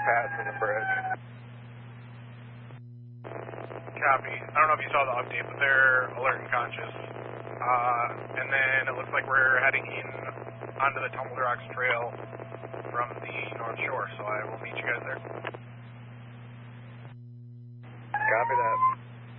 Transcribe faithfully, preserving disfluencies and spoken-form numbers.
passing the bridge. Copy. I don't know if you saw the update, but they're alert and conscious. Uh, and then it looks like we're heading in onto the Tumbled Rocks Trail from the North Shore, so I will meet you guys there. Copy that.